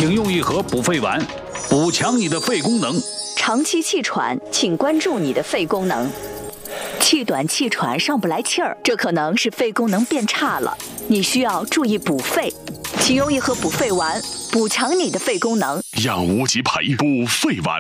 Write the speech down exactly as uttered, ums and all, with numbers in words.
请用一盒补肺丸，补强你的肺功能。 长期气喘，请关注你的肺功能。气短气喘上不来气儿，这可能是肺功能变差了，你需要注意补肺。请用一盒补肺丸，补强你的肺功能。 养无极培补肺丸。